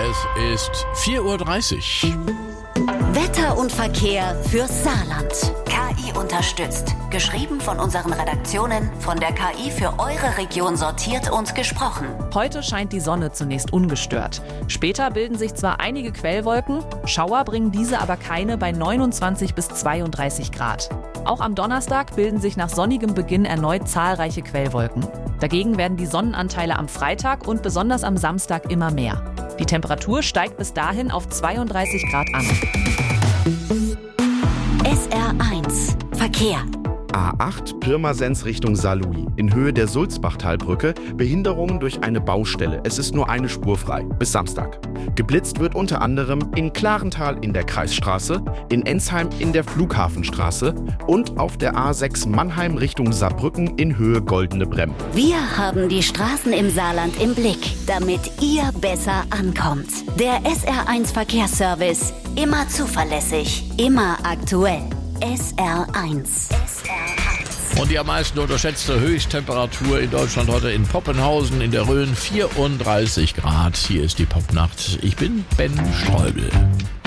Es ist 4:30 Uhr. Wetter und Verkehr fürs Saarland. KI unterstützt. Geschrieben von unseren Redaktionen, von der KI für eure Region sortiert und gesprochen. Heute scheint die Sonne zunächst ungestört. Später bilden sich zwar einige Quellwolken, Schauer bringen diese aber keine bei 29 bis 32 Grad. Auch am Donnerstag bilden sich nach sonnigem Beginn erneut zahlreiche Quellwolken. Dagegen werden die Sonnenanteile am Freitag und besonders am Samstag immer mehr. Die Temperatur steigt bis dahin auf 32 Grad an. SR1 Verkehr. A8 Pirmasens Richtung Saarlouis. In Höhe der Sulzbachtalbrücke Behinderungen durch eine Baustelle. Es ist nur eine Spur frei. Bis Samstag. Geblitzt wird unter anderem in Klarental in der Kreisstraße, in Ensheim in der Flughafenstraße und auf der A6 Mannheim Richtung Saarbrücken in Höhe Goldene Bremm. Wir haben die Straßen im Saarland im Blick, damit ihr besser ankommt. Der SR1 Verkehrsservice. Immer zuverlässig, immer aktuell. SR1. Und die am meisten unterschätzte Höchsttemperatur in Deutschland heute in Poppenhausen in der Rhön, 34 Grad. Hier ist die Popnacht. Ich bin Ben Streubel.